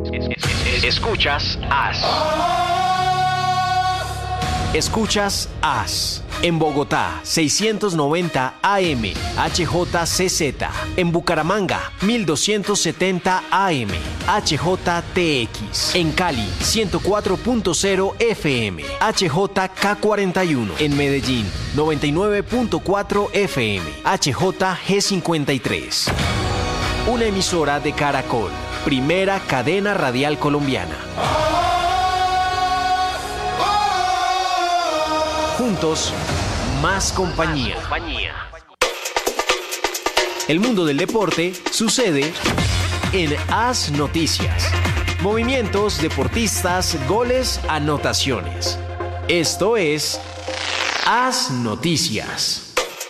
Escuchas AS. Escuchas AS. En Bogotá, 690 AM, HJCZ. En Bucaramanga, 1270 AM, HJTX. En Cali, 104.0 FM, HJK41. En Medellín, 99.4 FM, HJG53. Una emisora de Caracol, primera cadena radial colombiana. Juntos, más compañía. El mundo del deporte sucede en AS Noticias. Movimientos, deportistas, goles, anotaciones. Esto es AS Noticias.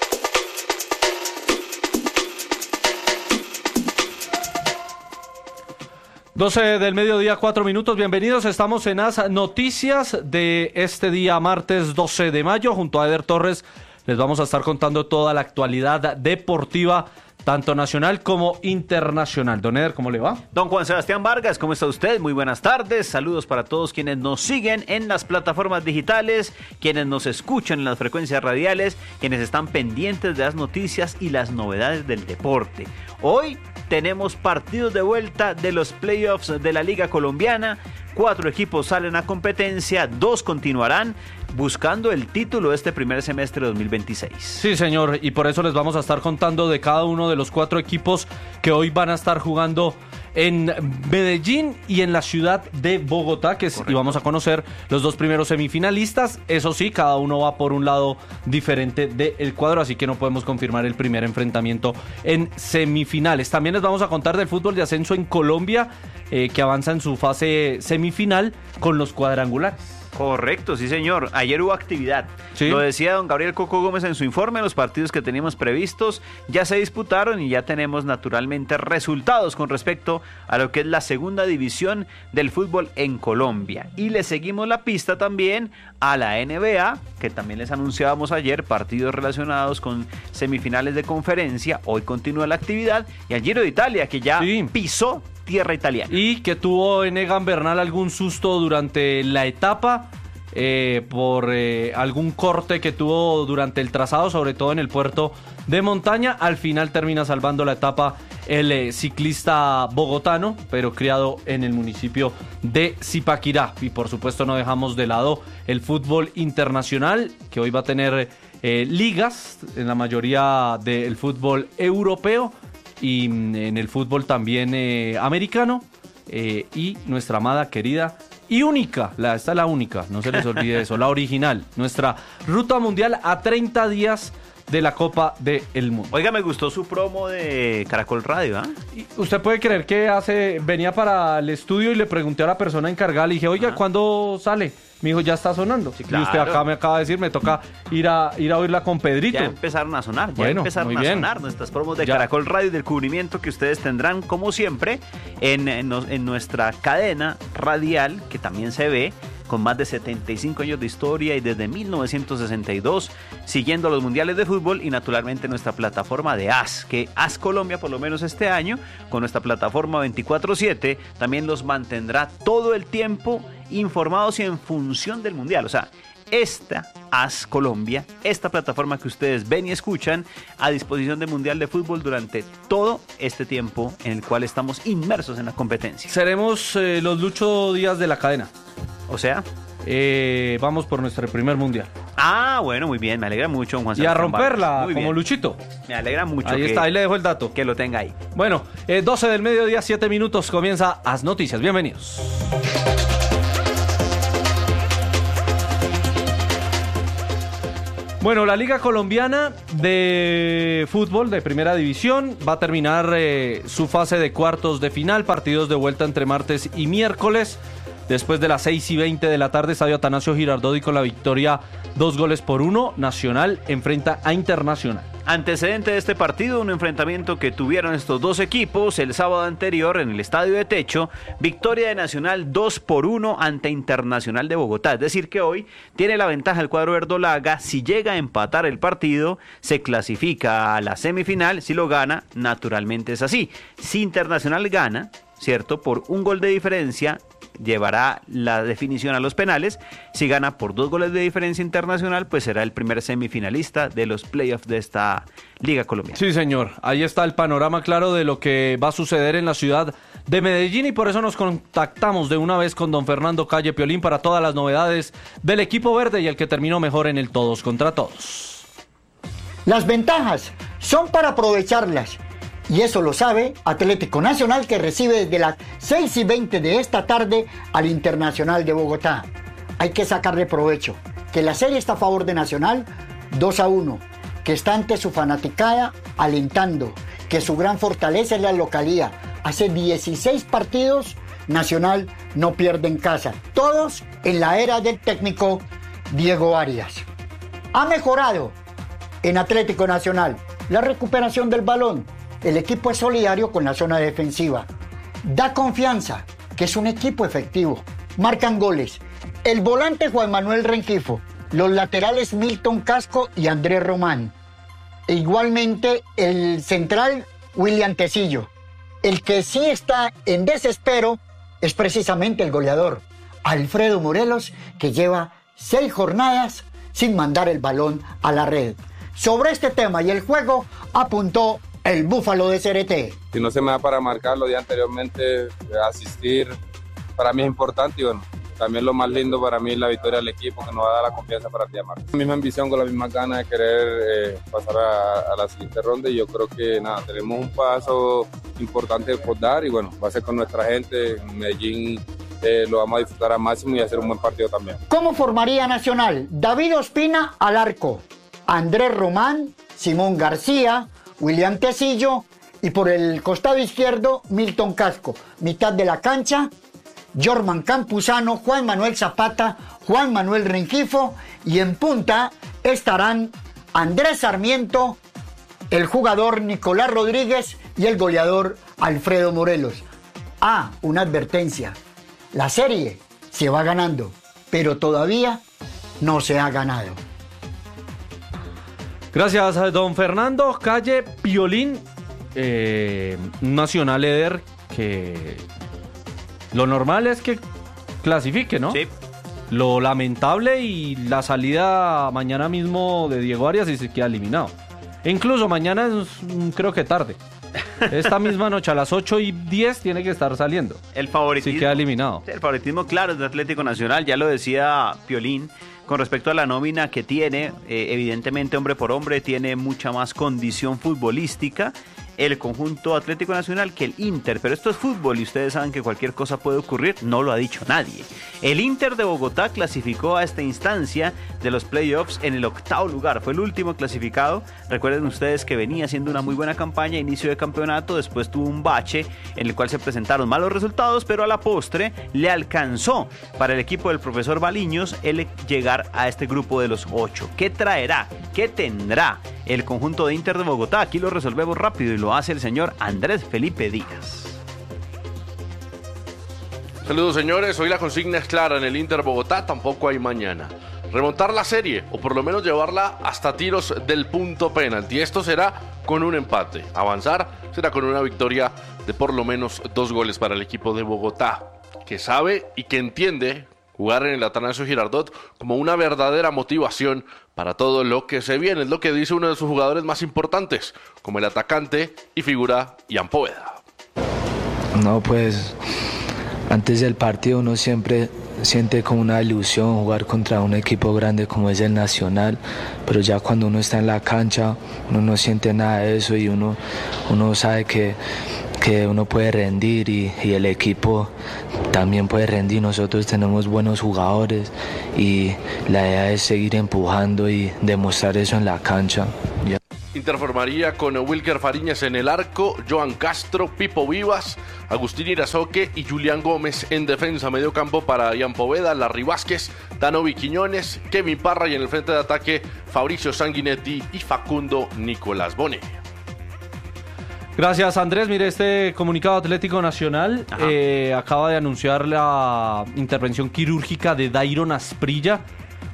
12 del mediodía, 4 minutos. Bienvenidos, estamos en AS Noticias de este día martes 12 de mayo. Junto a Eder Torres les vamos a estar contando toda la actualidad deportiva, tanto nacional como internacional. Don Eder, ¿cómo le va? Don Juan Sebastián Vargas, ¿cómo está usted? Muy buenas tardes. Saludos para todos quienes nos siguen en las plataformas digitales, quienes nos escuchan en las frecuencias radiales, quienes están pendientes de las noticias y las novedades del deporte. Hoy tenemos partidos de vuelta de los playoffs de la Liga Colombiana. 4 equipos salen a competencia, 2 continuarán buscando el título de este primer semestre de 2026. Sí, señor, y por eso les vamos a estar contando de cada uno de los 4 equipos que hoy van a estar jugando en Medellín y en la ciudad de Bogotá, y vamos a conocer los 2 primeros semifinalistas. Eso sí, cada uno va por un lado diferente del cuadro, así que no podemos confirmar el primer enfrentamiento en semifinales. También les vamos a contar del fútbol de ascenso en Colombia, que avanza en su fase semifinal con los cuadrangulares. Correcto, sí señor. Ayer hubo actividad. ¿Sí? Lo decía don Gabriel Coco Gómez en su informe. Los partidos que teníamos previstos ya se disputaron y ya tenemos naturalmente resultados con respecto a lo que es la segunda división del fútbol en Colombia. Y le seguimos la pista también a la NBA, que también les anunciábamos ayer, partidos relacionados con semifinales de conferencia. Hoy continúa la actividad. Y al Giro de Italia, que ya pisó tierra italiana. Y que tuvo en Egan Bernal algún susto durante la etapa por algún corte que tuvo durante el trazado, sobre todo en el puerto de montaña. Al final termina salvando la etapa el ciclista bogotano, pero criado en el municipio de Zipaquirá. Y por supuesto no dejamos de lado el fútbol internacional, que hoy va a tener ligas en la mayoría del fútbol europeo y en el fútbol también americano, y nuestra amada, querida y única, esta es la única, no se les olvide eso, la original, nuestra ruta mundial a 30 días de la Copa del Mundo. Oiga, me gustó su promo de Caracol Radio, ¿eh? Usted puede creer que venía para el estudio y le pregunté a la persona encargada, le dije, oiga, ¿cuándo sale? Me dijo, ya está sonando. Sí, claro. Y usted acá me acaba de decir, me toca ir a oírla con Pedrito. Ya empezaron a sonar, sonar nuestras promos de Caracol Radio y del cubrimiento que ustedes tendrán, como siempre, en nuestra cadena radial, que también se ve, con más de 75 años de historia y desde 1962 siguiendo los mundiales de fútbol, y naturalmente nuestra plataforma de AS, que AS Colombia, por lo menos este año, con nuestra plataforma 24/7, también los mantendrá todo el tiempo informados y en función del mundial. O sea, esta AS Colombia, esta plataforma que ustedes ven y escuchan, a disposición del Mundial de Fútbol durante todo este tiempo en el cual estamos inmersos en la competencia. Seremos los Lucho Díaz de la cadena. O sea, vamos por nuestro primer mundial. Ah, bueno, muy bien, me alegra mucho, Juan Sebastián. Y a romperla, como Luchito. Me alegra mucho. Ahí está, ahí le dejo el dato. Que lo tenga ahí. Bueno, 12 del mediodía, 7 minutos, comienza AS Noticias. Bienvenidos. Bueno, la Liga Colombiana de Fútbol de Primera División va a terminar su fase de cuartos de final, partidos de vuelta entre martes y miércoles. Después de las 6:20 de la tarde, Estadio Atanasio Girardot, con la victoria 2-1, Nacional enfrenta a Internacional. Antecedente de este partido, un enfrentamiento que tuvieron estos dos equipos el sábado anterior en el Estadio de Techo, victoria de Nacional 2-1 ante Internacional de Bogotá. Es decir que hoy tiene la ventaja el cuadro verdolaga. Si llega a empatar el partido, se clasifica a la semifinal. Si lo gana, naturalmente es así. Si Internacional gana, ¿cierto? Por un gol de diferencia llevará la definición a los penales. Si gana por 2 goles de diferencia internacional, pues será el primer semifinalista de los playoffs de esta Liga Colombiana. Sí, señor. Ahí está el panorama claro de lo que va a suceder en la ciudad de Medellín y por eso nos contactamos de una vez con don Fernando Calle Piolín para todas las novedades del equipo verde y el que terminó mejor en el todos contra todos. Las ventajas son para aprovecharlas. Y eso lo sabe Atlético Nacional, que recibe desde las 6:20 de esta tarde al Internacional de Bogotá. Hay que sacarle provecho, que la serie está a favor de Nacional 2-1, que está ante su fanaticada alentando, que su gran fortaleza es la localía. Hace 16 partidos Nacional no pierde en casa, todos en la era del técnico Diego Arias. Ha mejorado en Atlético Nacional la recuperación del balón. El equipo es solidario con la zona defensiva. Da confianza, que es un equipo efectivo. Marcan goles el volante Juan Manuel Rengifo, los laterales Milton Casco y Andrés Román. E igualmente el central William Tecillo. El que sí está en desespero es precisamente el goleador Alfredo Morelos, que lleva 6 jornadas sin mandar el balón a la red. Sobre este tema y el juego apuntó el Búfalo de CRT. Si no se me da para marcar lo de anteriormente, asistir para mí es importante y bueno, también lo más lindo para mí es la victoria del equipo que nos va a dar la confianza para llamar. La misma ambición con la misma ganas de querer pasar a la siguiente ronda y yo creo que nada, tenemos un paso importante por dar y bueno, va a ser con nuestra gente en Medellín. Lo vamos a disfrutar al máximo y hacer un buen partido también. ¿Cómo formaría Nacional? David Ospina al arco, Andrés Román, Simón García, William Tecillo y por el costado izquierdo Milton Casco. Mitad de la cancha, Jorman Campuzano, Juan Manuel Zapata, Juan Manuel Rengifo y en punta estarán Andrés Sarmiento, el jugador Nicolás Rodríguez y el goleador Alfredo Morelos. Una advertencia. La serie se va ganando, pero todavía no se ha ganado. Gracias a don Fernando Calle Piolín, Nacional Eder, que lo normal es que clasifique, ¿no? Sí. Lo lamentable y la salida mañana mismo de Diego Arias y se queda eliminado. E incluso mañana es, creo que tarde. Esta misma noche a las 8:10 tiene que estar saliendo. El favoritismo. Sí queda eliminado. El favoritismo, claro, es de Atlético Nacional, ya lo decía Piolín. Con respecto a la nómina que tiene, evidentemente hombre por hombre tiene mucha más condición futbolística el conjunto Atlético Nacional que el Inter, pero esto es fútbol y ustedes saben que cualquier cosa puede ocurrir, no lo ha dicho nadie. El Inter de Bogotá clasificó a esta instancia de los playoffs en el 8º lugar, fue el último clasificado. Recuerden ustedes que venía haciendo una muy buena campaña, inicio de campeonato, después tuvo un bache en el cual se presentaron malos resultados, pero a la postre le alcanzó para el equipo del profesor Baliños el llegar a este grupo de los 8. ¿Qué traerá? ¿Qué tendrá el conjunto de Inter de Bogotá? Aquí lo resolvemos rápido y lo hace el señor Andrés Felipe Díaz. Saludos señores, hoy la consigna es clara en el Inter Bogotá, tampoco hay mañana. Remontar la serie o por lo menos llevarla hasta tiros del punto penalti. Esto será con un empate. Avanzar será con una victoria de por lo menos 2 goles para el equipo de Bogotá, que sabe y que entiende jugar en el Atanasio Girardot como una verdadera motivación para todo lo que se viene. Es lo que dice uno de sus jugadores más importantes, como el atacante y figura Ian Poveda. No, pues antes del partido uno siempre siente como una ilusión jugar contra un equipo grande como es el Nacional, pero ya cuando uno está en la cancha uno no siente nada de eso y uno sabe que uno puede rendir y el equipo también puede rendir. Nosotros tenemos buenos jugadores y la idea es seguir empujando y demostrar eso en la cancha. Inter formaría con Wilker Fariñas en el arco, Joan Castro, Pipo Vivas, Agustín Irazoque y Julián Gómez en defensa. Medio campo para Ian Poveda, Larry Vázquez, Danovi Quiñones, Kevin Parra y en el frente de ataque Fabricio Sanguinetti y Facundo Nicolás Bonet. Gracias Andrés, mire este comunicado Atlético Nacional acaba de anunciar la intervención quirúrgica de Dairon Asprilla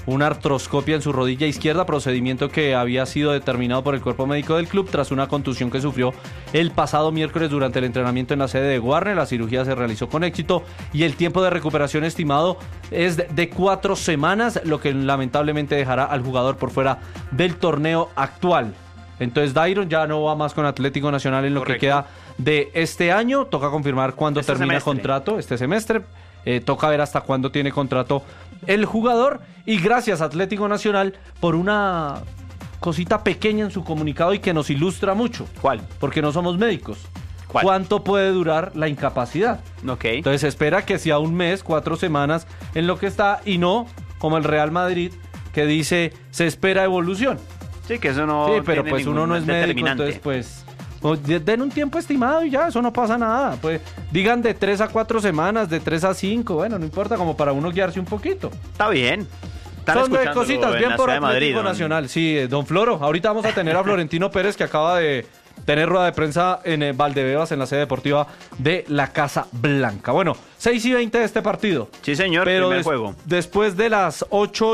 una artroscopia en su rodilla izquierda, procedimiento que había sido determinado por el cuerpo médico del club tras una contusión que sufrió el pasado miércoles durante el entrenamiento en la sede de Warner. La cirugía se realizó con éxito y el tiempo de recuperación estimado es de 4 semanas, lo que lamentablemente dejará al jugador por fuera del torneo actual. Entonces Dairon ya no va más con Atlético Nacional en lo que queda de este año. Toca confirmar cuándo termina contrato este semestre. Toca ver hasta cuándo tiene contrato el jugador. Y gracias Atlético Nacional por una cosita pequeña en su comunicado y que nos ilustra mucho. ¿Cuál? Porque no somos médicos. ¿Cuál? ¿Cuánto puede durar la incapacidad? Ok. Entonces espera que sea 1 mes, 4 semanas en lo que está, y no como el Real Madrid, que dice se espera evolución. Sí, que eso no. Sí, pero pues uno no es médico, entonces pues den un tiempo estimado y ya, eso no pasa nada. Pues digan de 3 a 4 semanas, de 3 a 5, bueno, no importa, como para uno guiarse un poquito. Está bien. Son de cositas, bien por Atlético Nacional. Sí, don Floro, ahorita vamos a tener a Florentino Pérez, que acaba de tener rueda de prensa en Valdebebas, en la sede deportiva de la Casa Blanca. Bueno, 6:20 de este partido. Sí, señor, pero primer juego. Después de las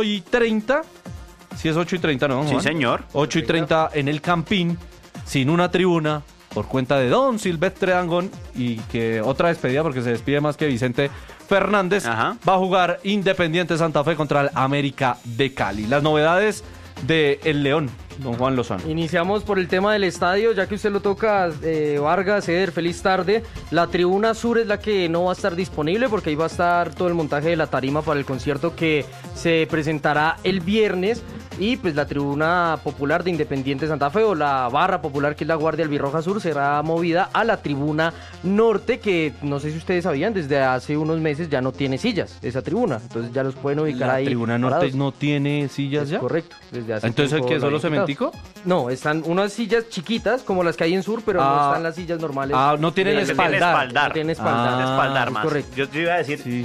8:30, si es 8:30, ¿no, Juan? Sí, señor. 8:30 en el Campín, sin una tribuna, por cuenta de don Silvestre Dangond, y que otra despedida, porque se despide más que Vicente Fernández. Ajá. Va a jugar Independiente Santa Fe contra el América de Cali. Las novedades de El León, don Juan Lozano. Iniciamos por el tema del estadio, ya que usted lo toca, Vargas, Eder, feliz tarde. La tribuna sur es la que no va a estar disponible, porque ahí va a estar todo el montaje de la tarima para el concierto que se presentará el viernes. Y pues la tribuna popular de Independiente Santa Fe, o la barra popular, que es la Guardia Albirroja Sur, será movida a la tribuna norte, que no sé si ustedes sabían, desde hace unos meses ya no tiene sillas esa tribuna, entonces ya los pueden ubicar ahí. ¿La tribuna norte parados. No tiene sillas ya? Correcto, desde hace ¿Entonces tiempo qué, solo cementico? No, están unas sillas chiquitas como las que hay en sur, pero no están las sillas normales. No tienen espaldar. No tienen espaldar. Espaldar más. Correcto. Yo iba a decir... Sí.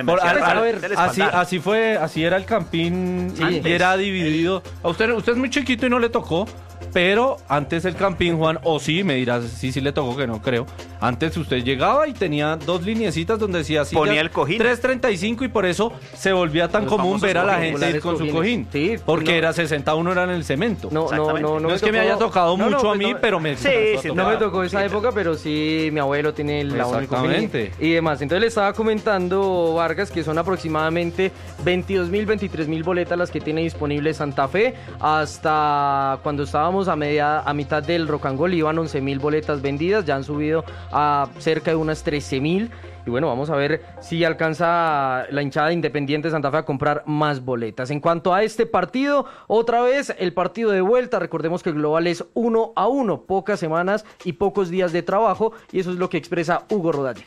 Así era el Campín, sí, y era dividido. A usted es muy chiquito y no le tocó, pero antes el Campín, Juan, o sí, me dirás, sí le tocó, que no creo. Antes usted llegaba y tenía 2 lineecitas donde decía así, ponía el cojín 3.35, y por eso se volvía tan común ver a la gente ir con su cojín. Sí, porque era 61, era en el cemento. No es que me haya tocado mucho a mí, pero me no me tocó esa época, pero sí mi abuelo tiene el cojín y demás. Entonces le estaba comentando, Vargas, que son aproximadamente 22.000, 23.000 boletas las que tiene disponible Santa Fe. Hasta cuando estábamos a mitad del Rock and Roll iban 11.000 boletas vendidas, ya han subido a cerca de unas 13.000. Y bueno, vamos a ver si alcanza la hinchada de Independiente Santa Fe a comprar más boletas. En cuanto a este partido, otra vez el partido de vuelta. Recordemos que el global es 1-1, pocas semanas y pocos días de trabajo, y eso es lo que expresa Hugo Rodallega.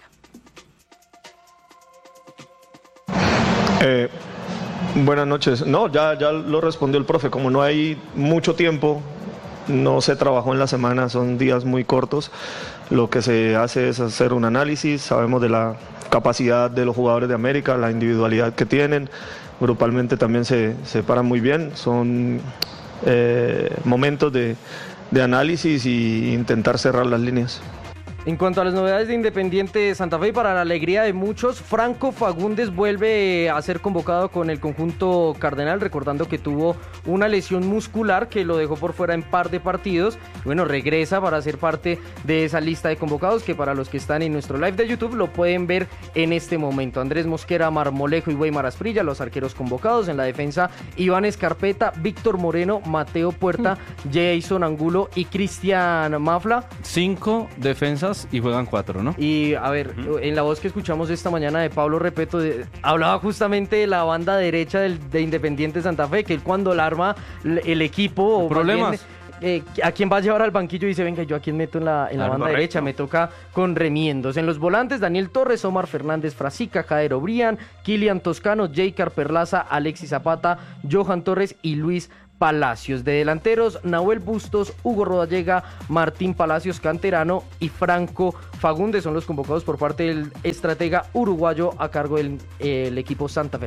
Buenas noches. No, ya lo respondió el profe. Como no hay mucho tiempo, no se trabajó en la semana, son días muy cortos. Lo que se hace es hacer un análisis. Sabemos de la capacidad de los jugadores de América, la individualidad que tienen. Grupalmente también se paran muy bien. Son momentos de análisis y intentar cerrar las líneas. En cuanto a las novedades de Independiente Santa Fe, para la alegría de muchos, Franco Fagundes vuelve a ser convocado con el conjunto cardenal, recordando que tuvo una lesión muscular que lo dejó por fuera en par de partidos. Bueno, regresa para ser parte de esa lista de convocados, que para los que están en nuestro live de YouTube lo pueden ver en este momento. Andrés Mosquera, Marmolejo y Weimar Asprilla, los arqueros convocados. En la defensa, Iván Escarpeta, Víctor Moreno, Mateo Puerta, Jason Angulo y Cristian Mafla. 5 defensas y juegan 4, ¿no? Y a ver, en la voz que escuchamos esta mañana de Pablo Repeto, hablaba justamente de la banda derecha de Independiente Santa Fe, que él cuando la arma el equipo... ¿Problemas? ¿A quién va a llevar al banquillo? Dice, venga, ¿yo a quién meto en la banda derecha? Me toca con remiendos. En los volantes, Daniel Torres, Omar Fernández Frasica, Jairo Brian, Kilian Toscano, Jaycar Perlaza, Alexis Zapata, Johan Torres y Luis Palacios. De delanteros, Nahuel Bustos, Hugo Rodallega, Martín Palacios, canterano, y Franco Fagundes son los convocados por parte del estratega uruguayo a cargo del equipo santafereño.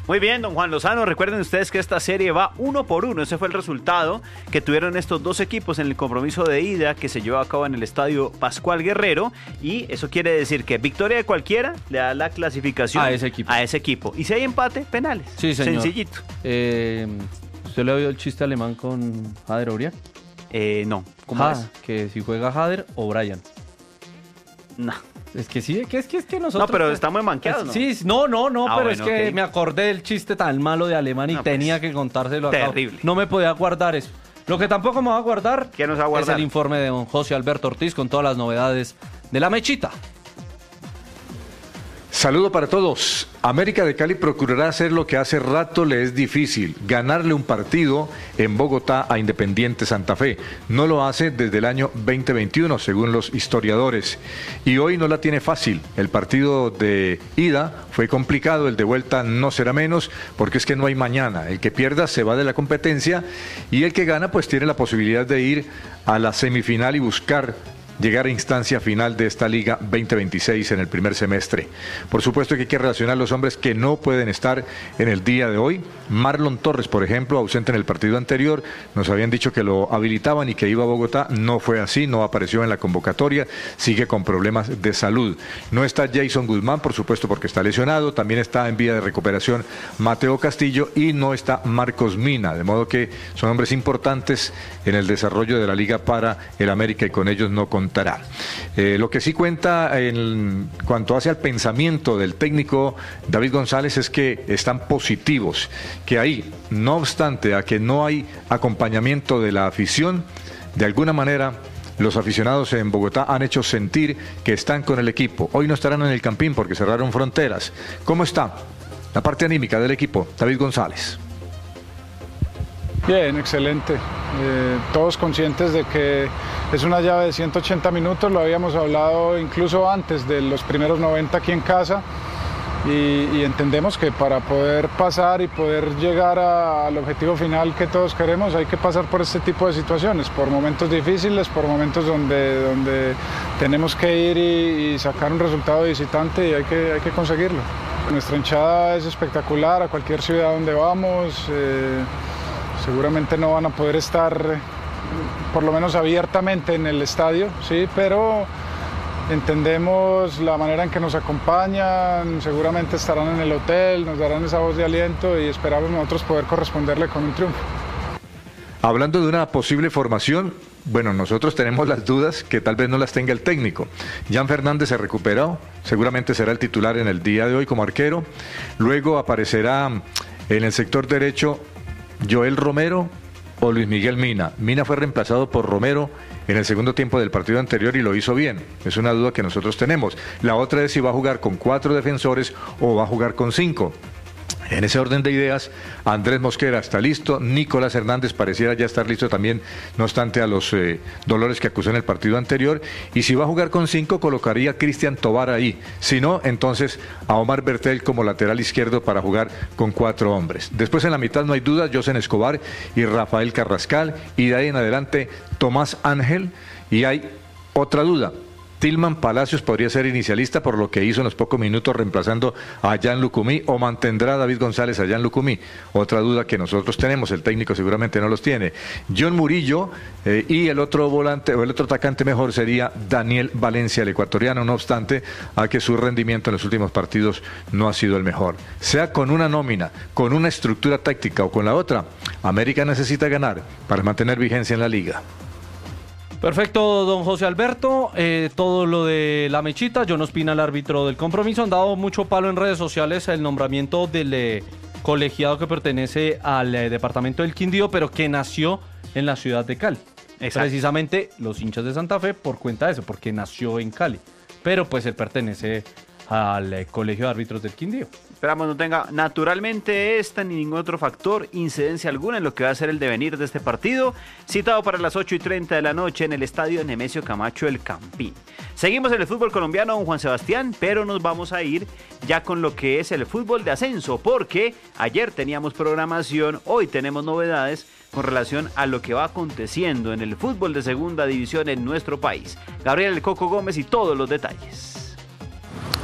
Muy bien, don Juan Lozano, recuerden ustedes que esta serie va 1-1, ese fue el resultado que tuvieron estos dos equipos en el compromiso de ida que se llevó a cabo en el estadio Pascual Guerrero, y eso quiere decir que victoria de cualquiera le da la clasificación a ese equipo. Y si hay empate, penales. Sí, señor. Sencillito. ¿Usted le ha oído el chiste alemán con Jader o Brian? No. ¿Cómo es? Que si juega Jader o Brian. No. Es que sí, que nosotros... No, pero estamos manqueados, ¿no? Sí, no, pero bueno, es que me acordé del chiste tan malo de alemán y tenía que contárselo acá. Terrible. No me podía guardar eso. Lo que tampoco me va a guardar ¿Qué nos va a guardar? Es el informe de don José Alberto Ortiz con todas las novedades de la mechita. Saludo para todos. América de Cali procurará hacer lo que hace rato le es difícil, ganarle un partido en Bogotá a Independiente Santa Fe. No lo hace desde el año 2021, según los historiadores. Y hoy no la tiene fácil. El partido de ida fue complicado, el de vuelta no será menos, porque es que no hay mañana. El que pierda se va de la competencia y el que gana pues tiene la posibilidad de ir a la semifinal y buscar llegar a instancia final de esta Liga 2026 en el primer semestre. Por supuesto que hay que relacionar los hombres que no pueden estar en el día de hoy. Marlon Torres, por ejemplo, ausente en el partido anterior, nos habían dicho que lo habilitaban y que iba a Bogotá, no fue así, no apareció en la convocatoria, sigue con problemas de salud. No está Jason Guzmán, por supuesto, porque está lesionado, también está en vía de recuperación Mateo Castillo y no está Marcos Mina, de modo que son hombres importantes en el desarrollo de la Liga para el América y con ellos no contará. Lo que sí cuenta en cuanto hace al pensamiento del técnico David González es que están positivos, que ahí, no obstante a que no hay acompañamiento de la afición, de alguna manera los aficionados en Bogotá han hecho sentir que están con el equipo. Hoy no estarán en el Campín porque cerraron fronteras. ¿Cómo está la parte anímica del equipo? David González. Bien, excelente. Todos conscientes de que es una llave de 180 minutos, lo habíamos hablado incluso antes de los primeros 90 aquí en casa y entendemos que para poder pasar y poder llegar al objetivo final que todos queremos hay que pasar por este tipo de situaciones, por momentos difíciles, por momentos donde tenemos que ir y sacar un resultado de visitante y hay que conseguirlo. Nuestra hinchada es espectacular a cualquier ciudad donde vamos. Seguramente no van a poder estar, por lo menos abiertamente, en el estadio, sí, pero entendemos la manera en que nos acompañan, seguramente estarán en el hotel, nos darán esa voz de aliento y esperamos nosotros poder corresponderle con un triunfo. Hablando de una posible formación, bueno, nosotros tenemos las dudas que tal vez no las tenga el técnico. Jan Fernández se recuperó, seguramente será el titular en el día de hoy como arquero, luego aparecerá en el sector derecho Joel Romero o Luis Miguel Mina. Mina fue reemplazado por Romero en el segundo tiempo del partido anterior y lo hizo bien. Es una duda que nosotros tenemos. La otra es si va a jugar con 4 defensores o va a jugar con 5. En ese orden de ideas, Andrés Mosquera está listo, Nicolás Hernández pareciera ya estar listo también, no obstante a los dolores que acusó en el partido anterior, y si va a jugar con 5 colocaría a Cristian Tobar ahí, si no, entonces a Omar Bertel como lateral izquierdo para jugar con 4 hombres. Después en la mitad no hay dudas, Josen Escobar y Rafael Carrascal, y de ahí en adelante Tomás Ángel, y hay otra duda. Tilman Palacios podría ser inicialista por lo que hizo en los pocos minutos reemplazando a Jan Lucumí, o mantendrá David González a Jan Lucumí. Otra duda que nosotros tenemos, el técnico seguramente no los tiene. John Murillo y el otro volante o el otro atacante mejor sería Daniel Valencia, el ecuatoriano, no obstante a que su rendimiento en los últimos partidos no ha sido el mejor. Sea con una nómina, con una estructura táctica o con la otra, América necesita ganar para mantener vigencia en la liga. Perfecto, don José Alberto. Todo lo de la mechita. John Ospina, el árbitro del compromiso. Han dado mucho palo en redes sociales el nombramiento del colegiado que pertenece al departamento del Quindío, pero que nació en la ciudad de Cali. Exacto. Precisamente los hinchas de Santa Fe por cuenta de eso, porque nació en Cali. Pero pues él pertenece al colegio de árbitros del Quindío. Esperamos no tenga naturalmente esta ni ningún otro factor, incidencia alguna en lo que va a ser el devenir de este partido, citado para las 8:30 de la noche en el estadio Nemesio Camacho El Campín. Seguimos en el fútbol colombiano, don Juan Sebastián, pero nos vamos a ir ya con lo que es el fútbol de ascenso, porque ayer teníamos programación, hoy tenemos novedades con relación a lo que va aconteciendo en el fútbol de segunda división en nuestro país. Gabriel El Coco Gómez y todos los detalles.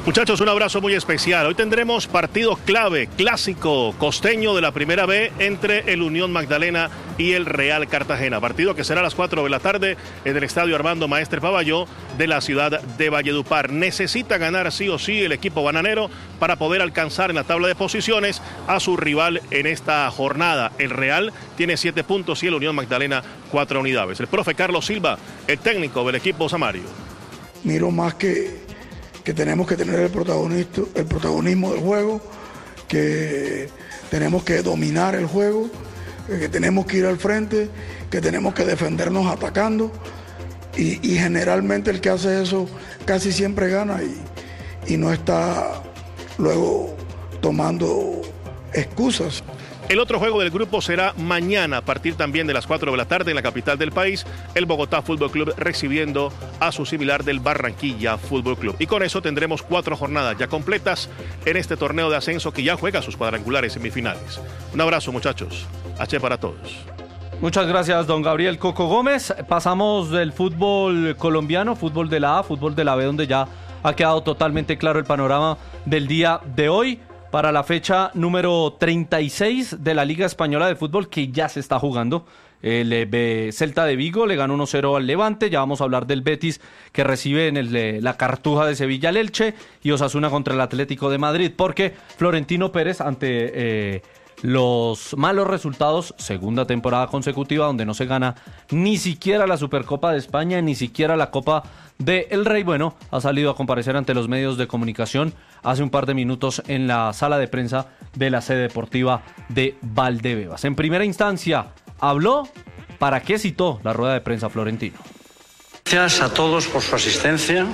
Muchachos, un abrazo muy especial. Hoy tendremos partido clave, clásico costeño de la Primera B entre el Unión Magdalena y el Real Cartagena. Partido que será a las 4 de la tarde en el Estadio Armando Maestre Pavalló de la ciudad de Valledupar. Necesita ganar sí o sí el equipo bananero para poder alcanzar en la tabla de posiciones a su rival en esta jornada. El Real tiene 7 puntos y el Unión Magdalena 4 unidades. El profe Carlos Silva, el técnico del equipo Samario. Miro más que tenemos que tener el protagonismo del juego, que tenemos que dominar el juego, que tenemos que ir al frente, que tenemos que defendernos atacando y generalmente el que hace eso casi siempre gana y no está luego tomando excusas. El otro juego del grupo será mañana a partir también de las 4 de la tarde en la capital del país, el Bogotá Fútbol Club recibiendo a su similar del Barranquilla Fútbol Club. Y con eso tendremos 4 jornadas ya completas en este torneo de ascenso que ya juega sus cuadrangulares semifinales. Un abrazo, muchachos. H para todos. Muchas gracias, don Gabriel Coco Gómez. Pasamos del fútbol colombiano, fútbol de la A, fútbol de la B, donde ya ha quedado totalmente claro el panorama del día de hoy, para la fecha número 36 de la Liga Española de Fútbol, que ya se está jugando. El Celta de Vigo le ganó 1-0 al Levante. Ya vamos a hablar del Betis, que recibe en la Cartuja de Sevilla al Elche, y Osasuna contra el Atlético de Madrid, porque Florentino Pérez, ante los malos resultados, segunda temporada consecutiva donde no se gana ni siquiera la Supercopa de España, ni siquiera la Copa del Rey, bueno, ha salido a comparecer ante los medios de comunicación hace un par de minutos en la sala de prensa de la sede deportiva de Valdebebas. En primera instancia habló, ¿para qué citó la rueda de prensa Florentino? Gracias a todos por su asistencia.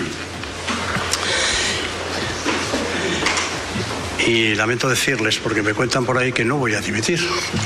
Y lamento decirles, porque me cuentan por ahí que no voy a dimitir,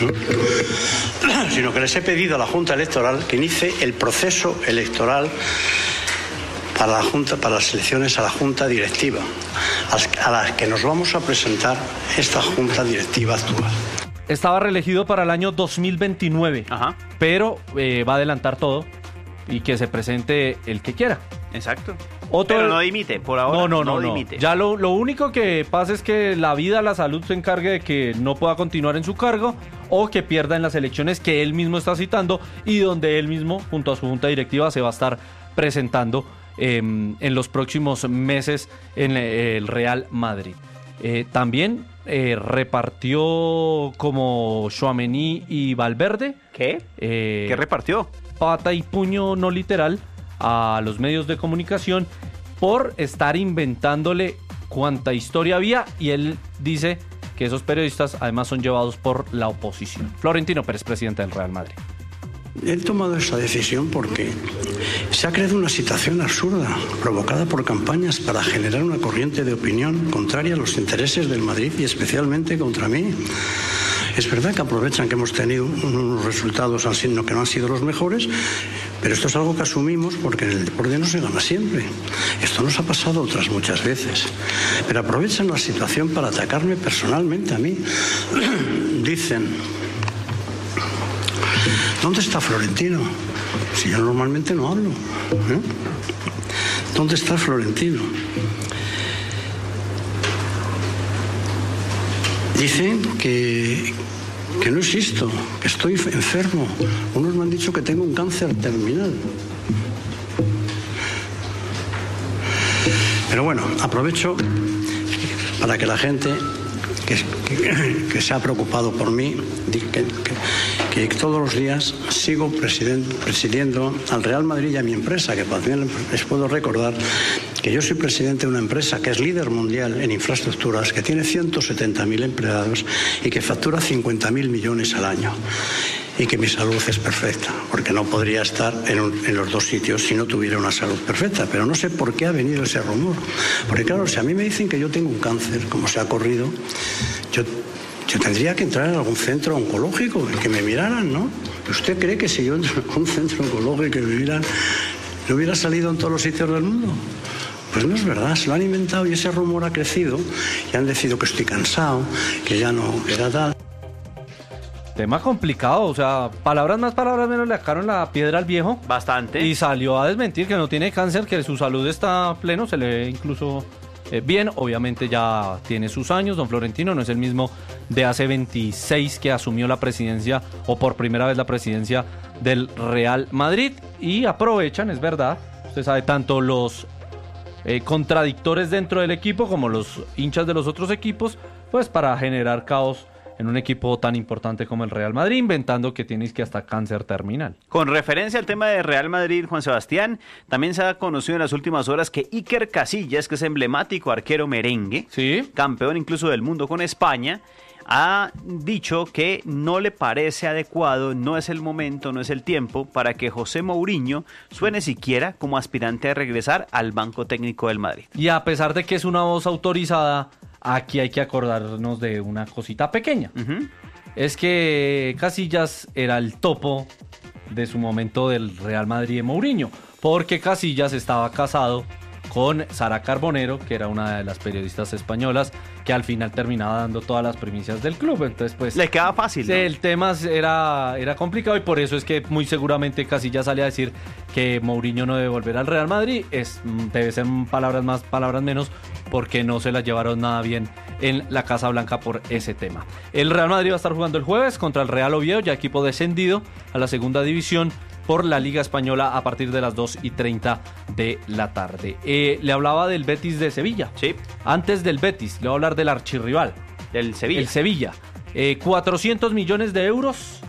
sino que les he pedido a la Junta Electoral que inicie el proceso electoral para la Junta, para las elecciones a la Junta Directiva, a la que nos vamos a presentar esta Junta Directiva actual. Estaba reelegido para el año 2029, pero va a adelantar todo y que se presente el que quiera. Exacto. Pero no dimite, por ahora no dimite. Ya lo único que pasa es que la vida, la salud se encargue de que no pueda continuar en su cargo o que pierda en las elecciones que él mismo está citando y donde él mismo, junto a su junta directiva, se va a estar presentando en los próximos meses en el Real Madrid. También repartió como Tchouaméni y Valverde. ¿Qué? ¿Qué repartió? Pata y puño no literal a los medios de comunicación por estar inventándole cuánta historia había, y él dice que esos periodistas además son llevados por la oposición. Florentino Pérez, presidente del Real Madrid. He tomado esa decisión porque se ha creado una situación absurda provocada por campañas para generar una corriente de opinión contraria a los intereses del Madrid y especialmente contra mí. Es verdad que aprovechan que hemos tenido unos resultados que no han sido los mejores, pero esto es algo que asumimos porque en el deporte no se gana siempre. Esto nos ha pasado otras muchas veces. Pero aprovechan la situación para atacarme personalmente a mí. Dicen, ¿dónde está Florentino? Si yo normalmente no hablo. ¿Dónde está Florentino? Dicen que no existo, que estoy enfermo. Unos me han dicho que tengo un cáncer terminal. Pero bueno, aprovecho para que la gente que se ha preocupado por mí, que todos los días sigo presidiendo al Real Madrid y a mi empresa, que también les puedo recordar que yo soy presidente de una empresa que es líder mundial en infraestructuras, que tiene 170.000 empleados y que factura 50.000 millones al año. Y que mi salud es perfecta, porque no podría estar en los dos sitios si no tuviera una salud perfecta. Pero no sé por qué ha venido ese rumor. Porque claro, si a mí me dicen que yo tengo un cáncer, como se ha corrido, yo tendría que entrar en algún centro oncológico, que me miraran, ¿no? ¿Usted cree que si yo entro en un centro oncológico y me miran, no hubiera salido en todos los sitios del mundo? Pues no es verdad, se lo han inventado y ese rumor ha crecido y han decidido que estoy cansado, que ya no era tal. Tema complicado, o sea, palabras más, palabras menos, le sacaron la piedra al viejo. Bastante. Y salió a desmentir que no tiene cáncer, que su salud está a pleno, se le ve incluso bien. Obviamente ya tiene sus años, don Florentino no es el mismo de hace 26 que asumió la presidencia o por primera vez la presidencia del Real Madrid, y aprovechan, es verdad, usted sabe, tanto los contradictores dentro del equipo como los hinchas de los otros equipos, pues para generar caos en un equipo tan importante como el Real Madrid, inventando que tienes que hasta cáncer terminal. Con referencia al tema de Real Madrid, Juan Sebastián, también se ha conocido en las últimas horas que Iker Casillas, que es emblemático arquero merengue, ¿sí?, campeón incluso del mundo con España, ha dicho que no le parece adecuado, no es el momento, no es el tiempo para que José Mourinho suene siquiera como aspirante a regresar al banco técnico del Madrid. Y a pesar de que es una voz autorizada, aquí hay que acordarnos de una cosita pequeña. Es que Casillas era el topo de su momento del Real Madrid de Mourinho, porque Casillas estaba casado con Sara Carbonero, que era una de las periodistas españolas que al final terminaba dando todas las primicias del club. Entonces, pues le quedaba fácil, ¿no? El tema era complicado, y por eso es que muy seguramente Casillas sale a decir que Mourinho no debe volver al Real Madrid. Debe ser palabras más, palabras menos, porque no se la llevaron nada bien en la Casa Blanca por ese tema. El Real Madrid va a estar jugando el jueves contra el Real Oviedo, ya equipo descendido a la segunda división por la Liga Española, a partir de las 2:30 de la tarde. Le hablaba del Betis de Sevilla. Sí. Antes del Betis, le voy a hablar del archirrival. Del Sevilla. El Sevilla. 400 millones de euros.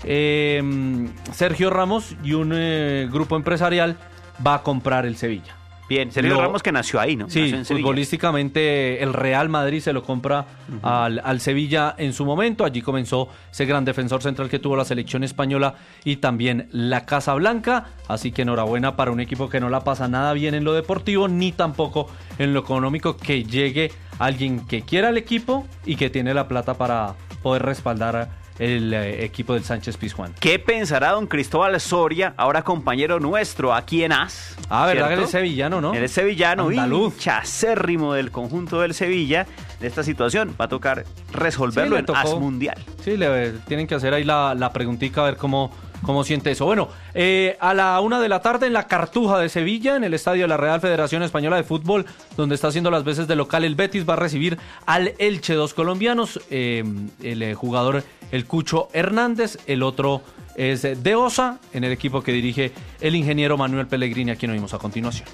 Sergio Ramos y un grupo empresarial va a comprar el Sevilla. Bien, Sergio Ramos, que nació ahí, ¿no? Sí, futbolísticamente el Real Madrid se lo compra al Sevilla en su momento. Allí comenzó ese gran defensor central que tuvo la selección española y también la Casa Blanca. Así que enhorabuena para un equipo que no la pasa nada bien en lo deportivo ni tampoco en lo económico, que llegue alguien que quiera el equipo y que tiene la plata para poder respaldar el equipo del Sánchez Pizjuán. ¿Qué pensará don Cristóbal Soria, ahora compañero nuestro aquí en AS? Ah, ¿verdad que él es sevillano, no? Él es sevillano, hincha acérrimo del conjunto del Sevilla. De esta situación va a tocar resolverlo en AS Mundial. Sí, le tienen que hacer ahí la preguntita, a ver cómo siente eso. Bueno, a la 1 de la tarde en la Cartuja de Sevilla, en el estadio de la Real Federación Española de Fútbol, donde está haciendo las veces de local el Betis, va a recibir al Elche, 2 colombianos, el jugador el Cucho Hernández, el otro es de Osa, en el equipo que dirige el ingeniero Manuel Pellegrini, a quien oímos a continuación.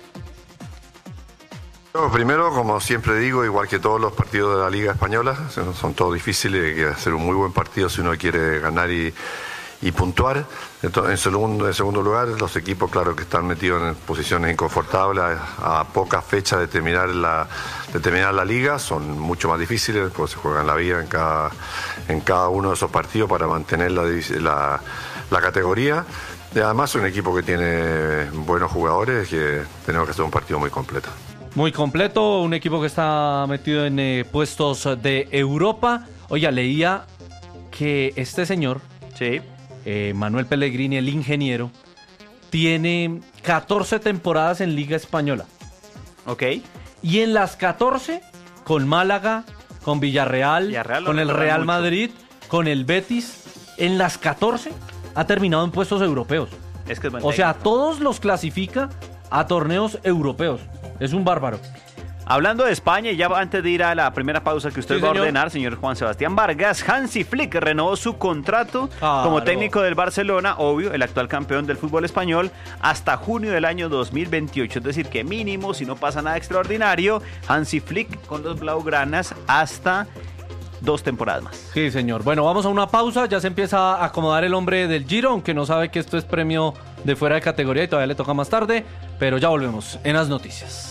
Primero, como siempre digo, igual que todos los partidos de la Liga Española, son todos difíciles, hay que hacer un muy buen partido si uno quiere ganar y puntuar. En segundo lugar, los equipos, claro, que están metidos en posiciones inconfortables a pocas fechas de terminar la liga, son mucho más difíciles, porque se juegan la vida en cada uno de esos partidos para mantener la categoría. Y además, es un equipo que tiene buenos jugadores, que tenemos que hacer un partido muy completo. Muy completo, un equipo que está metido en puestos de Europa. Oiga, leía que este señor, sí, Manuel Pellegrini, el ingeniero, tiene 14 temporadas en Liga Española. Ok. Y en las 14, con Málaga, con Villarreal con el Real Madrid, con el Betis, en las 14 ha terminado en puestos europeos. Es que es o sea, todos los clasifica a torneos europeos. Es un bárbaro. Hablando de España, y ya antes de ir a la primera pausa que usted va a ordenar, señor Juan Sebastián Vargas, Hansi Flick renovó su contrato como técnico del Barcelona, obvio, el actual campeón del fútbol español, hasta junio del año 2028. Es decir, que mínimo, si no pasa nada extraordinario, Hansi Flick con los blaugranas hasta 2 temporadas más. Sí, señor. Bueno, vamos a una pausa. Ya se empieza a acomodar el hombre del Giro, aunque no sabe que esto es premio de fuera de categoría y todavía le toca más tarde, pero ya volvemos en las noticias.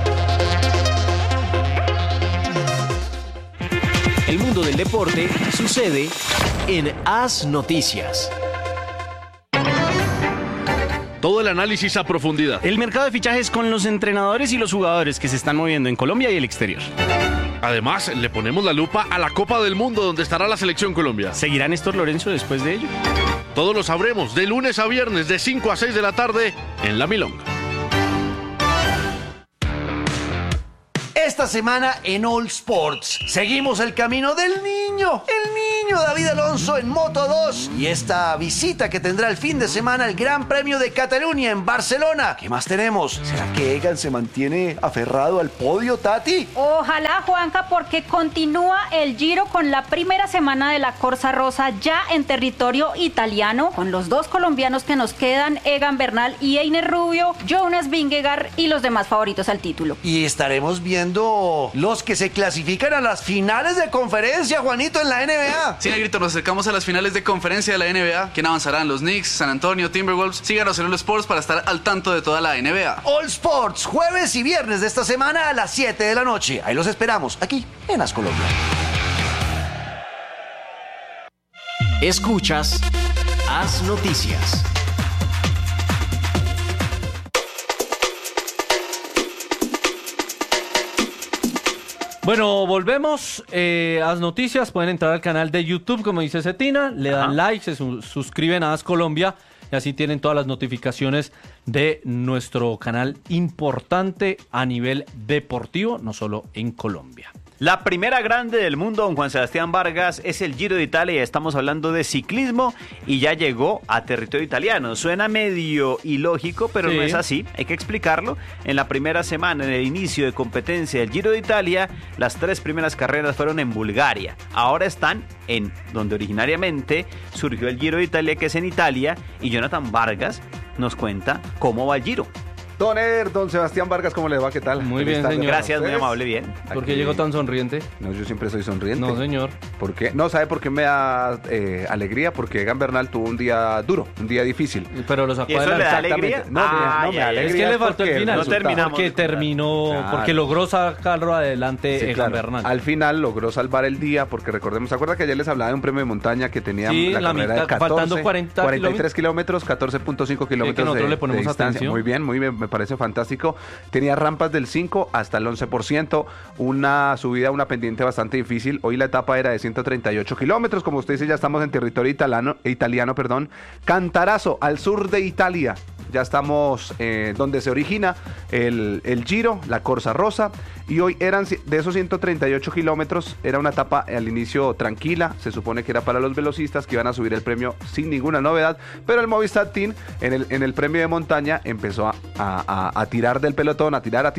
El mundo del deporte sucede en AS Noticias. Todo el análisis a profundidad. El mercado de fichajes con los entrenadores y los jugadores que se están moviendo en Colombia y el exterior. Además, le ponemos la lupa a la Copa del Mundo, donde estará la Selección Colombia. ¿Seguirá Néstor Lorenzo después de ello? Todo lo sabremos de lunes a viernes de 5 a 6 de la tarde en La Milonga. Esta esta semana en All Sports. Seguimos el camino del niño, David Alonso en Moto 2 y esta visita que tendrá el fin de semana el Gran Premio de Cataluña en Barcelona. ¿Qué más tenemos? ¿Será que Egan se mantiene aferrado al podio, Tati? Ojalá, Juanca, porque continúa el Giro con la primera semana de la Corsa Rosa ya en territorio italiano, con los dos colombianos que nos quedan, Egan Bernal y Einer Rubio, Jonas Vingegaard y los demás favoritos al título. Y estaremos viendo los que se clasifican a las finales de conferencia, Juanito, en la NBA. Sí, Negrito, nos acercamos a las finales de conferencia de la NBA. ¿Quién avanzarán? Los Knicks, San Antonio, Timberwolves. Síganos en All Sports para estar al tanto de toda la NBA. All Sports, jueves y viernes de esta semana a las 7 de la noche. Ahí los esperamos, aquí en As Colombia. Escuchas As Noticias. Bueno, volvemos a las noticias. Pueden entrar al canal de YouTube, como dice Cetina, le dan like, se suscriben a As Colombia y así tienen todas las notificaciones de nuestro canal importante a nivel deportivo, no solo en Colombia. La primera grande del mundo, don Juan Sebastián Vargas, es el Giro de Italia. Estamos hablando de ciclismo y ya llegó a territorio italiano. Suena medio ilógico, pero no es así. Hay que explicarlo. En la primera semana, en el inicio de competencia del Giro de Italia, las 3 primeras carreras fueron en Bulgaria. Ahora están en donde originariamente surgió el Giro de Italia, que es en Italia. Y Jonathan Vargas nos cuenta cómo va el Giro. Don Sebastián Vargas, ¿cómo le va? ¿Qué tal? Muy bien, señor. Gracias, muy amable, bien. ¿Por qué llegó tan sonriente? No, yo siempre soy sonriente. No, señor. ¿Por qué? No, ¿sabe por qué me da alegría? Porque Egan Bernal tuvo un día duro, un día difícil. Pero lo sacó ¿Y eso le da alegría? No, me da alegría. Es que le faltó el final. No terminamos. Porque terminó, Claro. porque logró sacarlo adelante Sí, Egan claro. Bernal. Al final logró salvar el día, porque recordemos, ¿se acuerda que ayer les hablaba de un premio de montaña que tenía la carrera de 14, faltando 43 kilómetros, 14.5 kilómetros que nosotros le ponemos de distancia. atención. Muy bien, me parece fantástico. Tenía rampas del 5 hasta el 11%, una subida, una pendiente bastante difícil. Hoy la etapa era de 138 kilómetros, como usted dice, ya estamos en territorio italiano. Cantarazo, al sur de Italia. Ya estamos donde se origina el Giro, la Corsa Rosa. Y hoy eran de esos 138 kilómetros, era una etapa al inicio tranquila. Se supone que era para los velocistas que iban a subir el premio sin ninguna novedad. Pero el Movistar Team en el premio de montaña empezó a tirar del pelotón, a tirar.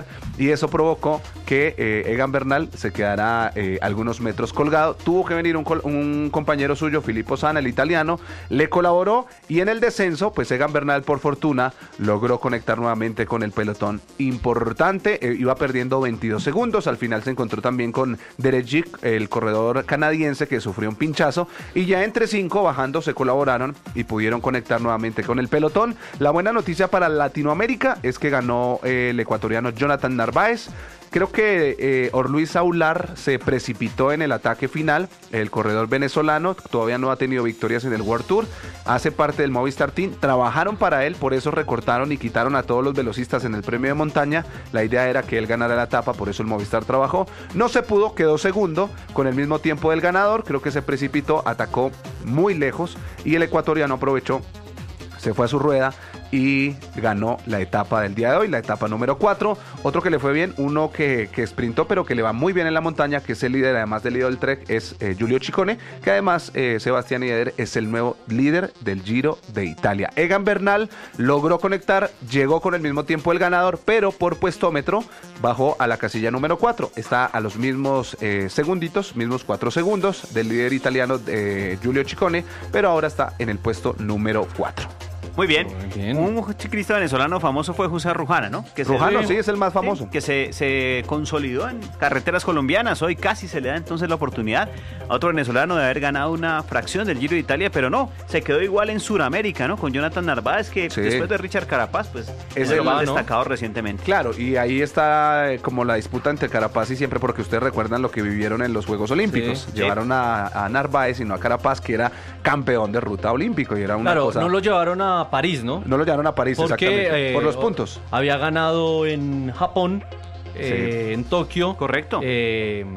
Y eso provocó que Egan Bernal se quedara algunos metros colgado. Tuvo que venir un compañero suyo, Filippo Sana, el italiano, le colaboró. Y en el descenso, pues Egan Bernal, por fortuna, logró conectar nuevamente con el pelotón. Importante, iba perdiendo 22 segundos. Al final se encontró también con Derek Gick, el corredor canadiense, que sufrió un pinchazo. Y ya entre 5 bajando se colaboraron y pudieron conectar nuevamente con el pelotón. La buena noticia para Latinoamérica es que ganó el ecuatoriano Jonathan Narváez. Creo que Orluis Aular se precipitó en el ataque final. El corredor venezolano todavía no ha tenido victorias en el World Tour. Hace parte del Movistar Team. Trabajaron para él, por eso recortaron y quitaron a todos los velocistas en el premio de montaña. La idea era que él ganara la etapa, por eso el Movistar trabajó. No se pudo, quedó segundo con el mismo tiempo del ganador. Creo que se precipitó, atacó muy lejos y el ecuatoriano aprovechó, se fue a su rueda y ganó la etapa del día de hoy, la etapa número 4. Otro que le fue bien, uno que sprintó, pero que le va muy bien en la montaña, que es el líder, además del líder del Trek, es Giulio Ciccone, que además Sebastián Yeder es el nuevo líder del Giro de Italia. Egan Bernal logró conectar, llegó con el mismo tiempo el ganador, pero por puestómetro bajó a la casilla número 4. Está a los mismos segunditos, mismos 4 segundos del líder italiano Giulio Ciccone, pero ahora está en el puesto número 4. Muy bien. Un ciclista venezolano famoso fue José Rujana, ¿no? Rujano, sí, es el más famoso. Sí, que se consolidó en carreteras colombianas. Hoy casi se le da entonces la oportunidad a otro venezolano de haber ganado una fracción del Giro de Italia, pero no, se quedó igual en Sudamérica, ¿no? Con Jonathan Narváez, que después de Richard Carapaz, pues es el más destacado recientemente. Claro, y ahí está como la disputa entre Carapaz y siempre, porque ustedes recuerdan lo que vivieron en los Juegos Olímpicos. Llevaron a Narváez y no a Carapaz, que era campeón de ruta olímpico, y era una cosa... no lo llevaron a París, ¿no? No lo llevaron a París, porque, exactamente. Por los puntos. Había ganado en Japón, en Tokio. Correcto.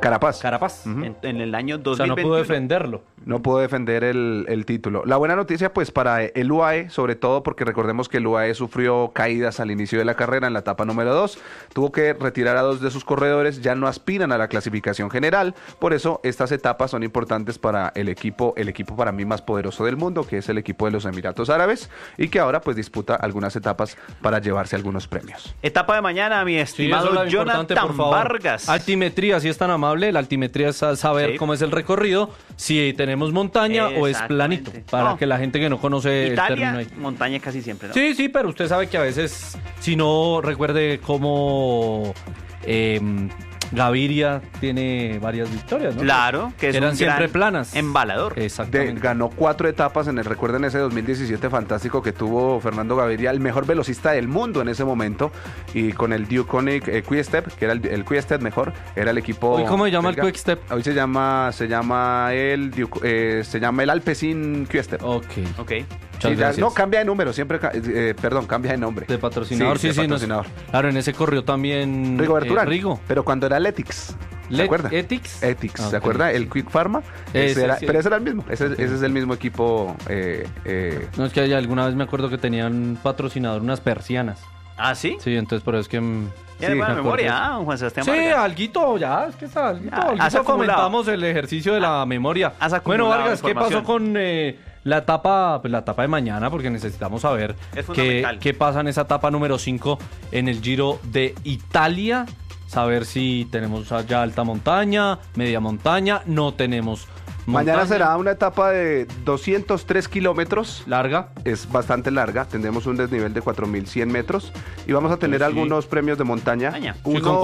Carapaz. En el año 2021. O sea, no pudo defenderlo. No pudo defender el título. La buena noticia, pues, para el UAE, sobre todo porque recordemos que el UAE sufrió caídas al inicio de la carrera en la etapa número 2. Tuvo que retirar a 2 de sus corredores, ya no aspiran a la clasificación general. Por eso, estas etapas son importantes para el equipo para mí más poderoso del mundo, que es el equipo de los Emiratos Árabes, y que ahora, pues, disputa algunas etapas para llevarse algunos premios. Etapa de mañana, mi estimado Jonathan Vargas. Altimetría, si es tan amable. La altimetría es saber cómo es el recorrido, si tenemos montaña o es planito, para que la gente que no conoce Italia, el término ahí. Montaña casi siempre, ¿no? Sí, pero usted sabe que a veces, si no recuerde cómo Gaviria tiene varias victorias, ¿no? Claro, que es eran siempre planas. Embalador. Exactamente. Ganó 4 etapas recuerden ese 2017 fantástico que tuvo Fernando Gaviria, el mejor velocista del mundo en ese momento, y con el Duconic Quick-Step, que era el Quick-Step mejor, era el equipo. ¿Hoy cómo se llama belga. el Quick-Step? Hoy se llama el Alpecin Quick-Step. Ok. Sí, no, cambia de número, siempre, cambia de nombre. De patrocinador, sí, patrocinador. Claro, en ese corrió también Rigo, pero cuando era el Ethics. ¿Se acuerda? ¿Ethics? Ethics, ¿se acuerda? El Quick Pharma. Pero ese era el mismo. Ese es el mismo equipo. No, es que alguna vez me acuerdo que tenían patrocinador unas persianas. ¿Ah, sí? Sí, entonces por eso es que... Tiene buena memoria, Juan Sebastián Vargas. Sí, alguito, ya, es que está alguito comentamos el ejercicio de la memoria. Bueno, Vargas, ¿qué pasó con la etapa de mañana? Porque necesitamos saber qué pasa en esa etapa número 5 en el Giro de Italia. Saber si tenemos ya alta montaña, media montaña, no tenemos montaña. Mañana será una etapa de 203 kilómetros. Larga. Es bastante larga. Tendremos un desnivel de 4.100 metros. Y vamos a tener algunos premios de montaña. Sí, con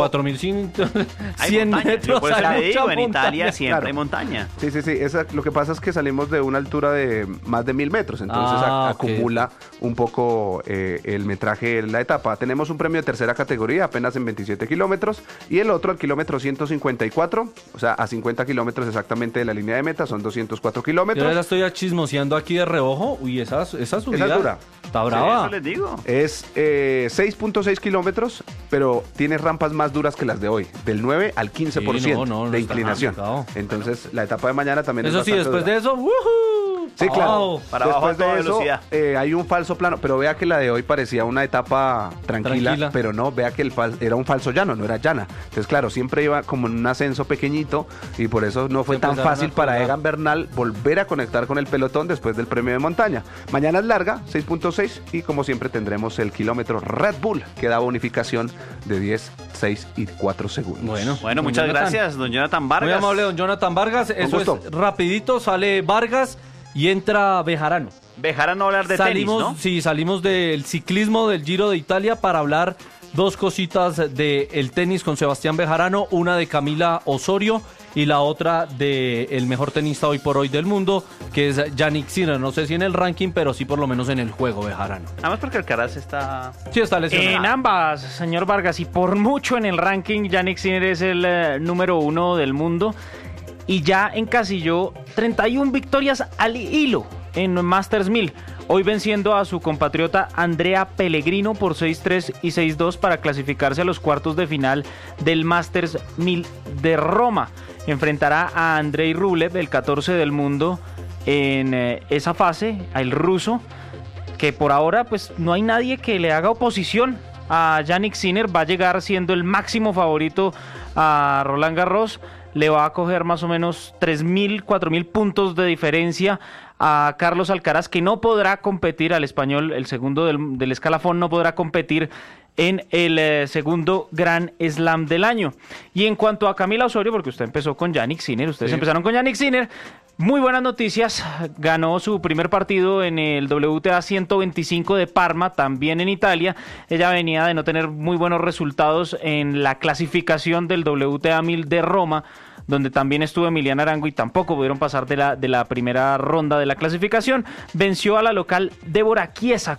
4.100 metros. Por eso le digo, en Italia siempre hay montaña. Sí. Lo que pasa es que salimos de una altura de más de 1.000 metros. Entonces acumula un poco el metraje en la etapa. Tenemos un premio de tercera categoría, apenas en 27 kilómetros. Y el otro al kilómetro 154. O sea, a 50 kilómetros exactamente de la línea de meta. Son 204 kilómetros. Yo la estoy chismoseando aquí de reojo. Uy, esa subida es dura. Está brava. Sí, eso les digo. Es 6.6 kilómetros, pero tiene rampas más duras que las de hoy. Del 9 al 15% de inclinación. Entonces, la etapa de mañana también es bastante dura. De eso, sí, claro. Para abajo a toda velocidad. Hay un falso plano, pero vea que la de hoy parecía una etapa tranquila. Pero no, vea que era un falso llano, no era llana. Entonces, claro, siempre iba como en un ascenso pequeñito y por eso no fue tan fácil para Egan Bernal volver a conectar con el pelotón después del premio de montaña. Mañana es larga, 6.6, y como siempre tendremos el kilómetro Red Bull, que da bonificación de 10, 6 y 4 segundos. Bueno, muchas gracias, don Jonathan Vargas. Muy amable, don Jonathan Vargas. Eso es rapidito, sale Vargas y entra Bejarano. Bejarano a hablar de tenis, ¿no? Sí, salimos del ciclismo del Giro de Italia para hablar dos cositas del tenis con Sebastián Bejarano, una de Camila Osorio y la otra de el mejor tenista hoy por hoy del mundo, que es Jannik Sinner. No sé si en el ranking, pero sí por lo menos en el juego, Bejarano. Además porque Alcaraz está... Sí, está lesionado. En ambas, señor Vargas, y por mucho en el ranking, Jannik Sinner es el número 1 del mundo y ya encasilló 31 victorias al hilo en Masters 1000. Hoy venciendo a su compatriota Andrea Pellegrino por 6-3 y 6-2 para clasificarse a los cuartos de final del Masters 1000 de Roma. Enfrentará a Andrei Rublev, el 14 del mundo en esa fase, al ruso, que por ahora pues no hay nadie que le haga oposición a Jannik Sinner. Va a llegar siendo el máximo favorito a Roland Garros. Le va a coger más o menos 3.000, 4.000 puntos de diferencia a Carlos Alcaraz, que no podrá competir, al español, el segundo del escalafón, no podrá competir en el segundo Grand Slam del año. Y en cuanto a Camila Osorio, porque usted empezó con Jannik Sinner, ustedes empezaron con Jannik Sinner, muy buenas noticias, ganó su primer partido en el WTA 125 de Parma, también en Italia. Ella venía de no tener muy buenos resultados en la clasificación del WTA 1000 de Roma, donde también estuvo Emiliana Arango y tampoco pudieron pasar de la primera ronda de la clasificación. Venció a la local Débora Chiesa,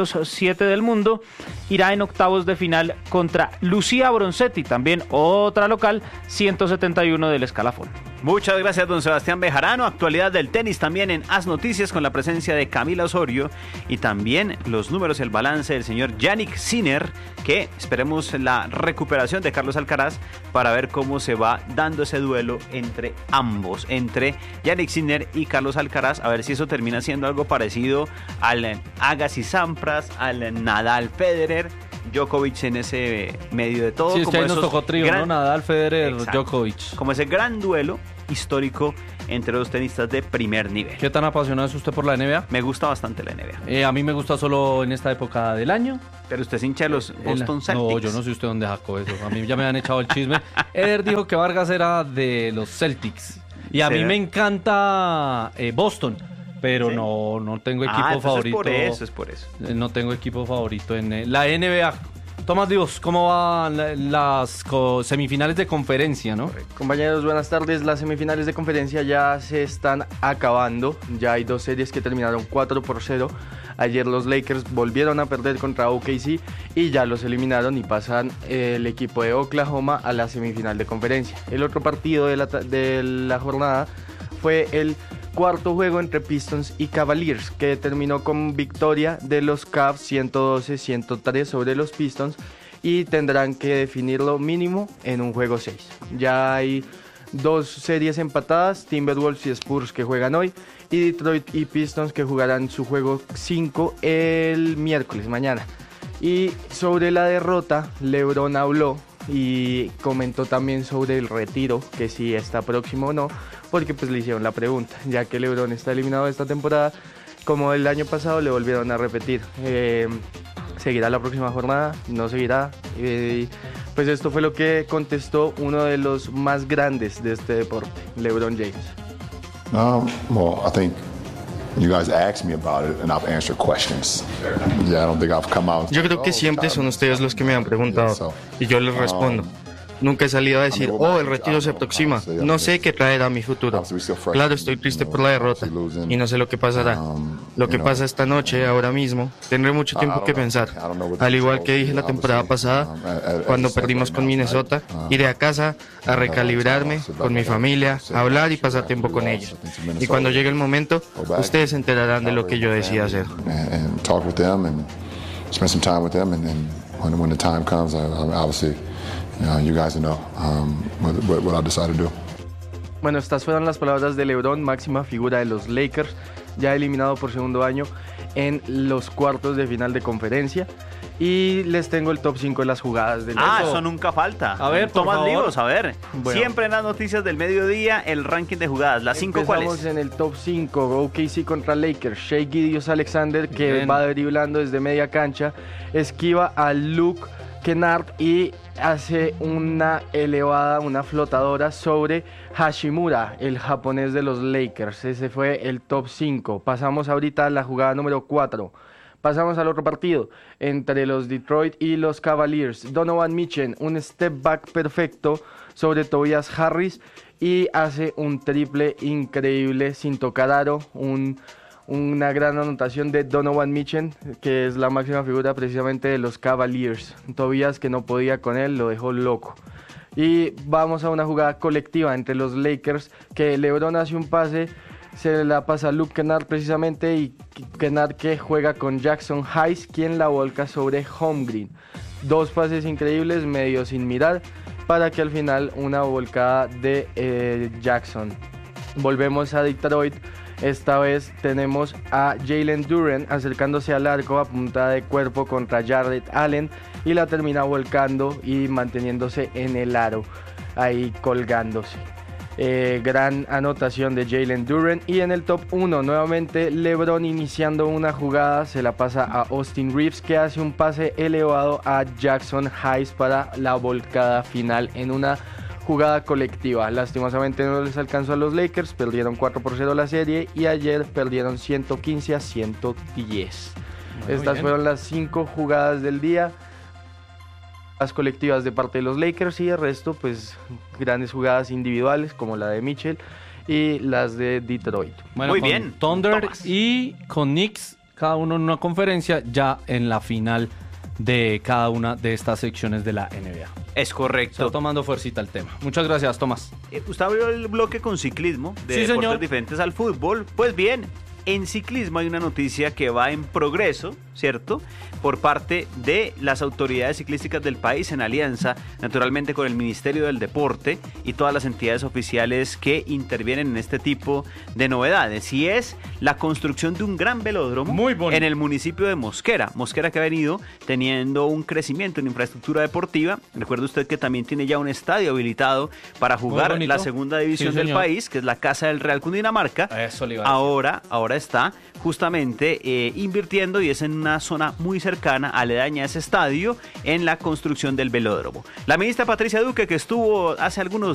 507 del mundo. Irá en octavos de final contra Lucía Bronzetti, también otra local, 171 del escalafón. Muchas gracias, don Sebastián Bejarano. Actualidad del tenis también en As Noticias con la presencia de Camila Osorio y también los números y el balance del señor Jannik Sinner, que esperemos la recuperación de Carlos Alcaraz para ver cómo se va dando ese duelo entre ambos, entre Jannik Sinner y Carlos Alcaraz, a ver si eso termina siendo algo parecido al Agassi Sampras, al Nadal Federer, Djokovic en ese medio de todo. Sí, es como que ahí nos tocó trío, ¿no? Nadal, Federer, Exacto. Djokovic. Como ese gran duelo histórico entre los tenistas de primer nivel. ¿Qué tan apasionado es usted por la NBA? Me gusta bastante la NBA. A mí me gusta solo en esta época del año. Pero usted es hincha de los Boston Celtics. No, yo no sé usted dónde sacó eso. A mí ya me han echado el chisme. Eder dijo que Vargas era de los Celtics. Y a mí me encanta Boston. Pero ¿sí? no tengo equipo favorito. Es por eso. No tengo equipo favorito en la NBA. Tomás Dios, ¿cómo van las semifinales de conferencia, no? Compañeros, buenas tardes. Las semifinales de conferencia ya se están acabando. Ya hay 2 series que terminaron 4-0. Ayer los Lakers volvieron a perder contra OKC y ya los eliminaron y pasan el equipo de Oklahoma a la semifinal de conferencia. El otro partido de la jornada fue el cuarto juego entre Pistons y Cavaliers, que terminó con victoria de los Cavs 112-103 sobre los Pistons y tendrán que definirlo mínimo en un juego 6. Ya hay 2 series empatadas, Timberwolves y Spurs que juegan hoy y Detroit y Pistons que jugarán su juego 5 el miércoles, mañana. Y sobre la derrota, LeBron habló y comentó también sobre el retiro, que si está próximo o no, porque pues le hicieron la pregunta, ya que LeBron está eliminado de esta temporada, como el año pasado le volvieron a repetir, ¿seguirá la próxima jornada? ¿No seguirá? Pues esto fue lo que contestó uno de los más grandes de este deporte, LeBron James. Well, I think you guys asked me about it and I've answered questions. Yeah, I don't think I've come out. Yo creo que siempre son ustedes los que me han preguntado y yo les respondo. Nunca he salido a decir, el retiro se aproxima. No sé qué traerá mi futuro. Claro, estoy triste por la derrota y no sé lo que pasará. Lo que pasa esta noche, ahora mismo, tendré mucho tiempo que pensar. Al igual que dije la temporada pasada, cuando perdimos con Minnesota, iré a casa a recalibrarme con mi familia, a hablar y pasar tiempo con ellos. Y cuando llegue el momento, ustedes se enterarán de lo que yo decida hacer. You guys know what I decided to do. Bueno, estas fueron las palabras de LeBron, máxima figura de los Lakers, ya eliminado por segundo año en los cuartos de final de conferencia. Y les tengo el top 5 de las jugadas del eso nunca falta. A ver, Tomás Libros, a ver. Bueno. Siempre en las noticias del mediodía, el ranking de jugadas. ¿Las 5 cuáles? Empezamos en el top 5, OKC contra Lakers. Shai Gilgeous-Alexander, que Bien. va driblando desde media cancha, esquiva a Luke Kennard y hace una elevada, una flotadora sobre Hashimura, el japonés de los Lakers. Ese fue el top 5. Pasamos ahorita a la jugada número 4. Pasamos al otro partido entre los Detroit y los Cavaliers. Donovan Mitchell, un step back perfecto sobre Tobias Harris y hace un triple increíble sin tocar aro. Una gran anotación de Donovan Mitchell, que es la máxima figura precisamente de los Cavaliers. Tobias, que no podía con él, lo dejó loco. Y vamos a una jugada colectiva entre los Lakers, que LeBron hace un pase, se la pasa a Luke Kennard precisamente, y Kennard que juega con Jackson Hayes, quien la volca sobre Holmgren. 2 pases increíbles, medio sin mirar, para que al final una volcada de Jackson. Volvemos a Detroit. Esta vez tenemos a Jalen Duren acercándose al arco a punta de cuerpo contra Jarrett Allen y la termina volcando y manteniéndose en el aro, ahí colgándose. Gran anotación de Jalen Duren. Y en el top 1 nuevamente LeBron iniciando una jugada, se la pasa a Austin Reeves, que hace un pase elevado a Jackson Hayes para la volcada final en una jugada colectiva. Lastimosamente no les alcanzó a los Lakers, perdieron 4-0 la serie y ayer perdieron 115-110. Estas fueron las 5 jugadas del día, las colectivas de parte de los Lakers, y el resto pues grandes jugadas individuales como la de Mitchell y las de Detroit. Bueno, muy bien, Thunder y con Knicks, cada uno en una conferencia, ya en la final de cada una de estas secciones de la NBA. Es correcto. Está tomando fuercita el tema. Muchas gracias, Tomás. Usted abrió el bloque con ciclismo, de sí, deportes señor. diferentes al fútbol. Pues bien, en ciclismo hay una noticia que va en progreso, ¿cierto? Por parte de las autoridades ciclísticas del país en alianza, naturalmente, con el Ministerio del Deporte y todas las entidades oficiales que intervienen en este tipo de novedades. Y es la construcción de un gran velódromo en el municipio de Mosquera. Mosquera que ha venido teniendo un crecimiento en infraestructura deportiva. Recuerde usted que también tiene ya un estadio habilitado para jugar la segunda división del país, que es la Casa del Real Cundinamarca. Eso le iba a decir. Ahora está justamente invirtiendo, y es en una zona muy cercana, aledaña a ese estadio, en la construcción del velódromo. La ministra Patricia Duque, que estuvo hace algunos